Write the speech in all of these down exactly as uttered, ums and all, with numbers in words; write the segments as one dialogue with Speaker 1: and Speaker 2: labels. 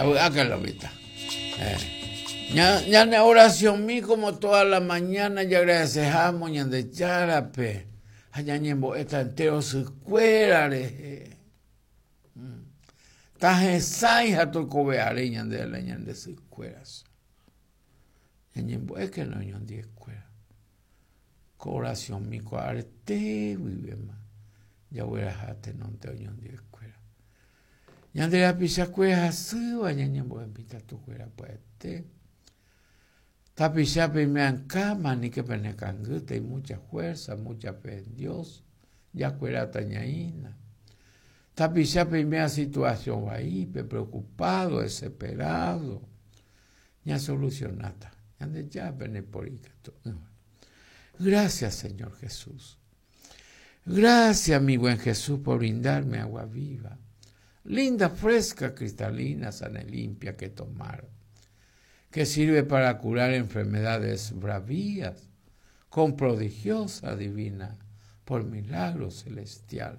Speaker 1: acá la vista. Eh. Ya, ya en oración mi como toda la mañana ya agradecemos ya de charape. Allá ñembo está entero su escuela. Taje sai a tu cobeare ya de la ñan de su escuelas. Ya ñembo es que no ñan de escuela. Oración mi coarte vive más. Ya voy a dejarte no te ñan de escuela. Ya de la pisa cueja suba ya ñembo invita tu cuera pueste. Tapi siapa me ancama ni que penecangute y mucha fuerza, mucha fe en Dios. Ya cuera tañaína. Tapi siapa me a situación ahí, preocupado, desesperado. Ya solucionata. Ya de ya pene por Gracias, Señor Jesús. Gracias, mi buen Jesús, por brindarme agua viva. Linda, fresca, cristalina, sana y limpia que tomar. Que sirve para curar enfermedades bravías, con prodigiosa divina, por milagro celestial.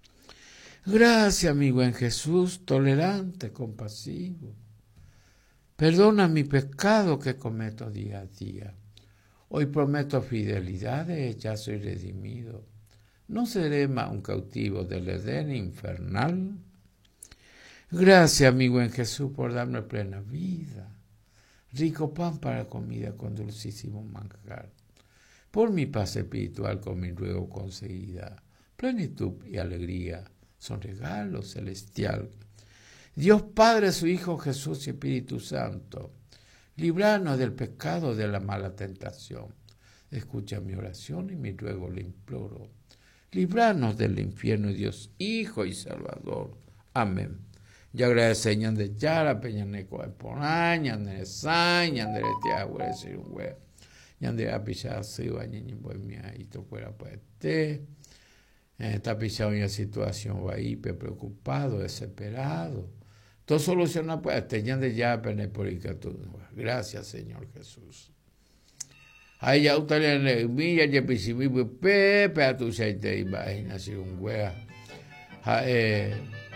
Speaker 1: Gracias, mi buen Jesús, tolerante, compasivo. Perdona mi pecado que cometo día a día. Hoy prometo fidelidad, ya soy redimido. No seré más un cautivo del Edén infernal. Gracias, mi buen Jesús, por darme plena vida. Rico pan para comida con dulcísimo manjar. Por mi paz espiritual con mi ruego conseguida. Plenitud y alegría son regalos celestial. Dios Padre, su Hijo Jesús y Espíritu Santo, librarnos del pecado, de la mala tentación. Escucha mi oración y mi ruego le imploro. Librarnos del infierno, Dios Hijo y Salvador. Amén. Ya agradece ñande yara peñaneco eponá, ñande sai, ñande tia huele ser un hue. Ñande apicha siwa ñiñi boemia y to fuera pueste. Está pisado en una situación ahí, preocupado, desesperado. Todo soluciona pueste, ñande ya pene por Gracias, Señor Jesús. Ahí ya usted le milla, ya pisimi pepe a tu seite imagina si un wea. Eh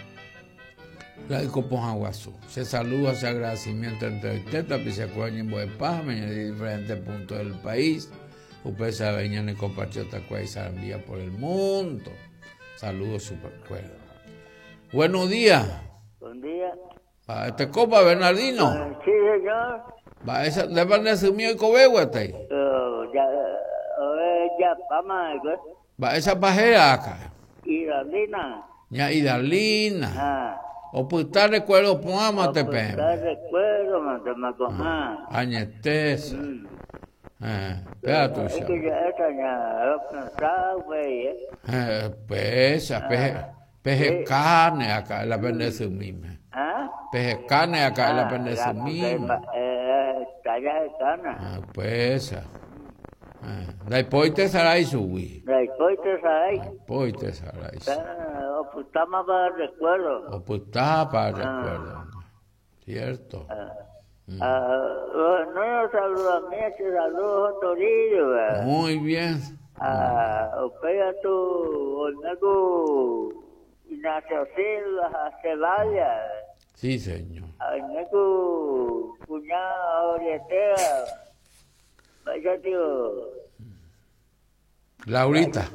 Speaker 1: La de Copojaguazú. Se saluda, se agradecimiento entre ustedes, tapi se acuerdan en Boepam, en diferentes puntos del país. Ustedes saben, en el compatriota que se envía por el mundo. Saludos, super cuerda. Buenos días.
Speaker 2: Buen día.
Speaker 1: ¿Va este copa, Bernardino?
Speaker 2: Uh, sí, señor.
Speaker 1: ¿Va esa, le van a decir mío y cobegua hasta ahí?
Speaker 2: Uh, ya, uh, ya, vamos,
Speaker 1: ¿Va esa pajera acá?
Speaker 2: Idalina.
Speaker 1: Ya, Idalina.
Speaker 2: Ah.
Speaker 1: O pues está recuerdo, poama te pen.
Speaker 2: Está recuerdo, mantema con ah.
Speaker 1: Añetesa. Eh, vea tú,
Speaker 2: es que ya esta ya lo pensaba, güey, eh.
Speaker 1: Eh, pesa, peje, peje carne acá, la bendice misma.
Speaker 2: ¿Ah?
Speaker 1: Peje carne acá, la bendice misma.
Speaker 2: Eh, talla de carne.
Speaker 1: Ah, pesa. Eh, dai poite sarai suwi.
Speaker 2: Dai poite sarai.
Speaker 1: Poite sarai.
Speaker 2: O pues está más para el recuerdo.
Speaker 1: O pues está para el recuerdo. Cierto.
Speaker 2: Mm. Uh, no nos saluda a mí, se saluda a Torillo.
Speaker 1: Muy bien.
Speaker 2: Ah, opera tu nego Ignacio Silva Ceballos.
Speaker 1: Sí, señor.
Speaker 2: A nego cuñada Orietera. Vaya tío.
Speaker 1: Laurita.